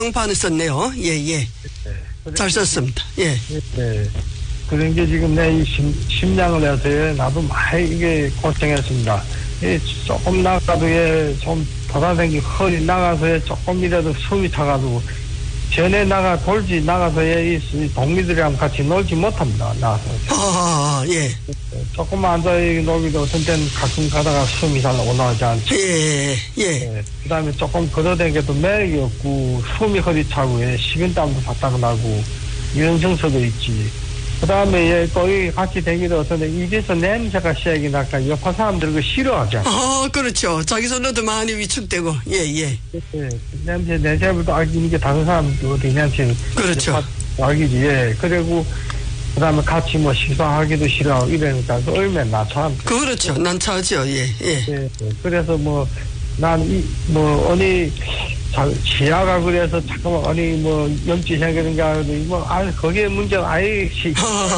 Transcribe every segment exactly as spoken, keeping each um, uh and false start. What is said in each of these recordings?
반을 썼네요. 예, 예. 네. 잘 썼습니다. 예. 네. 그런 게 지금 내 이 심장을 해서 나도 많이 이게 고생했습니다. 예, 조금 나가도 예, 좀 돌아다니기 허리 나가서 예, 조금이라도 숨이 차가지고 전에 나가 돌지 나가서 예, 이 동미들이랑 같이 놀지 못합니다. 나가서. 아, 예. 조금만 앉아 놀기도 어떤 때는 가끔 가다가 숨이 잘 올라오지 않죠. 예, 예. 예, 그 다음에 조금 걸어다니기도 매력이 없고 숨이 허리 차고 예, 식은땀도 바짝 나고 이런 증서도 있지. 그 다음에 예, 거기 같이 다니기도 어떤데 입에서 냄새가 시작이 나니까 옆에 사람들 그거 싫어하죠. 아, 그렇죠. 자기 손으로도 많이 위축되고. 예, 예. 예, 냄새 냄새부터 알기는 게 다른 사람도 어디 냄새 그렇죠. 알기지. 예, 그리고 그 다음에 같이 뭐 식사하기도 싫어하고 이러니까 얼마나 나참. 그렇죠. 난처하죠. 예, 예. 예, 그래서 뭐 난 이 뭐 어디 지하가 그래서 잠깐만 어디 뭐 염증 생기는가 하도 뭐 아 거기에 문제가 아예 시.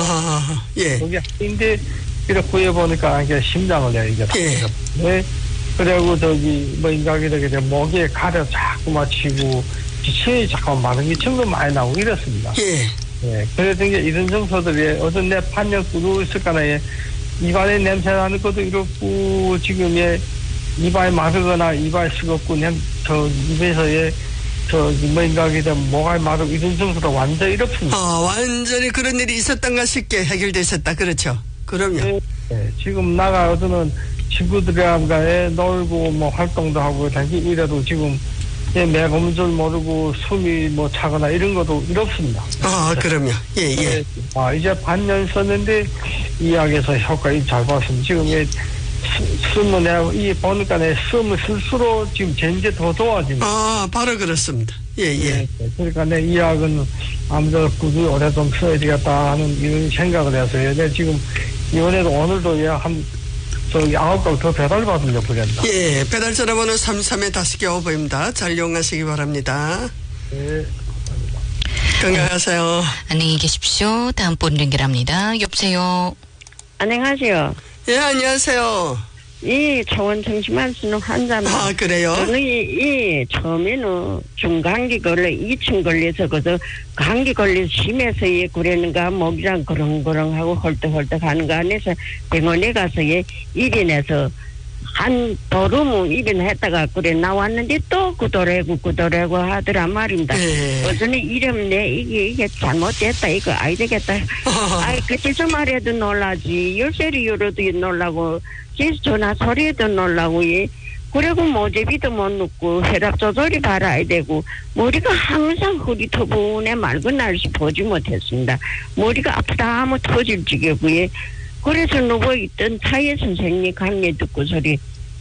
예. 거기 인데 이렇게 구해 보니까 이게 심장을 내 이게. 예. 네. 그리고 저기 뭐 인간이다 게 목에 가려 자꾸 맞히고 기침이 자꾸 많은 게 정말 많이 나오고 이렇습니다. 예. 예. 그래서 이제 이런 증서들이 어떤 내 판역 구도 있을까나 입안에 냄새 나는 것도 이렇고 지금의 입안이 마르거나 입안이 쓰겁고 저 입에서의 저 뭔가게 되면 목이 마르고 이런 증서도 완전 이렇습니다. 아, 완전히 그런 일이 있었던가 싶게 해결됐었다. 그렇죠. 그럼요. 네, 네. 지금 나가 어떤 친구들이랑 놀고 뭐 활동도 하고 단지 이래도 지금 내 검은 줄 모르고 숨이 뭐 차거나 이런 것도 이렇습니다. 아, 그럼요. 예, 예. 네. 아, 이제 반년 썼는데 이 약에서 효과를 잘 봤습니다. 지금 이 숨은 내가 이 보니까 내 숨을 쓸수록 지금 전제 더 좋아집니다. 아, 바로 그렇습니다. 예, 예. 네. 그러니까 내 이 약은 아무래도 꾸준히 오래 좀 써야 되겠다 하는 이런 생각을 해서요. 내 지금 이번에도 오늘도 한 저기 아홉 강 더 배달받으려 그랬다. 예, 배달 전화번호 삼삼에 다섯 개 오버입니다. 잘 이용하시기 바랍니다. 네, 감사합니다. 건강하세요. 안녕히 계십시오. 다음 분 연결합니다. 여보세요. 안녕하세요. 예, 안녕하세요. 이 초원 정신만 쓰는 환자입니다. 아, 그래요? 저는 이, 이 처음에는 중감기 걸려 이 층 걸려서 그저 감기 걸려 심해서 예 그랬는가 목이랑 그렁그렁하고 헐떡헐떡 하는 거 안에서 병원에 가서 예 입원해서 한 보름은 입원했다가 그래 나왔는데 또 구도래고 구도래고 하더란 말입니다. 예. 어전에 이러면 내 이게 이게 잘못됐다 이거 아이 되겠다. 아이 그때서 말해도 놀라지 열쇠리로도 놀라고 계속 전화 소리에도 놀라고 예. 그리고 모제비도 못 넣고 혈압 조절이 바라야 되고 머리가 항상 흐리터분해 맑은 날씨 보지 못했습니다. 머리가 아프다 하면 터질 지경고요. 그래서 누워있던 차에 선생님 강의 듣고 소리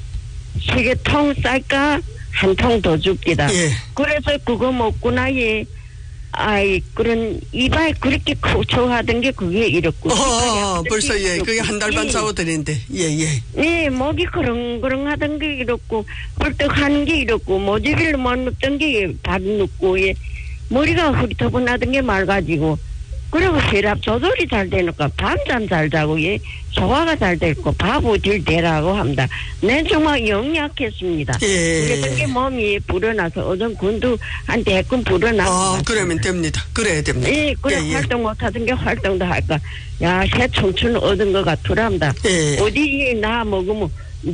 세 개 통 쌀까 한 통 더 줍디다. 예. 그래서 그거 먹고 나에 아이 그런 이발 그렇게 코초하던 게 그게 이렇고 어, 벌써 예, 그게 한 달 반 차오들인데 예, 예. 네, 목이 그렁그렁 하던 게 이렇고 헐떡하는 게 이렇고 모지기를 못 눕던 게 밥 눕고 예. 머리가 흐리터분하던 게 맑아지고 그리고 혈압 조절이 잘 되니까 밤잠 잘 자고 예 소화가 잘 되고 밥을 대라고 합니다. 난 정말 영약했습니다. 예. 그랬던 게 몸이 불어나서 어떤 군도 한 대금 불어나고. 아, 그러면 됩니다. 그래야 됩니다. 예, 그래 예, 예. 활동 못하던 게 활동도 할까. 야, 새 청춘 얻은 것 같더랍니다. 예. 어디 나 먹으면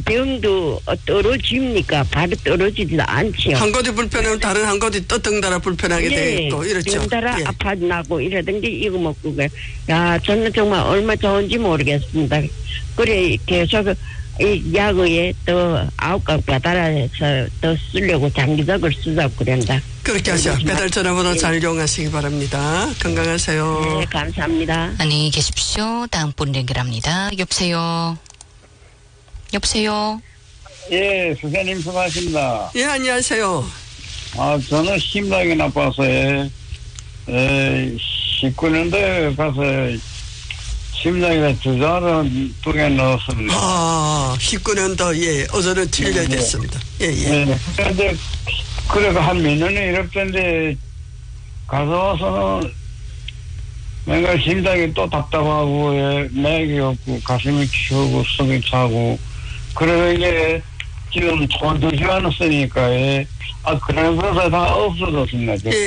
병도 떨어집니까? 바로 떨어지지도 않지요. 한 곳이 불편하면 다른 한 곳이 또 덩달아 불편하게 예, 되겠고 이렇죠. 덩달아 예. 아파나고 이러던 게 이거 먹고 그 야, 저는 정말 얼마 좋은지 모르겠습니다. 그래 계속 이 약의에 또 아홉 강 배달해서 또 쓰려고 장기적으로 쓰자고 그런다. 그렇게 하죠. 배달 전화번호 예. 잘 이용하시기 바랍니다. 건강하세요. 네, 감사합니다. 안녕히 계십시오. 다음 분 연결합니다. 여보세요. 여보세요. 예, 선생님 수고하십니다. 예, 안녕하세요. 아, 저는 심장이 나빠서, 에, 십구 년도에 가서 심장에 주사를 두 개 넣었습니다. 아, 십구 년도, 예, 어제는 칠 년 됐습니다. 예, 예. 예, 그런데, 그래도 한 몇 년이 이렇던데, 가서 와서는, 뭔가 심장이 또 답답하고, 예, 맥이 없고, 가슴이 키우고, 속이 차고, 그래서 이제, 지금 돈 더 지어놨으니까, 예. 아, 그런 거가 다 없어졌습니다. 예.